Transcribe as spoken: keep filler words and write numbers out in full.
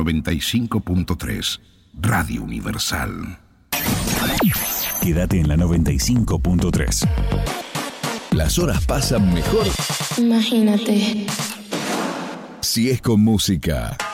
noventa y cinco punto tres, Radio Universal. Quédate en la noventa y cinco punto tres. Las horas pasan mejor. Imagínate. Si es con música.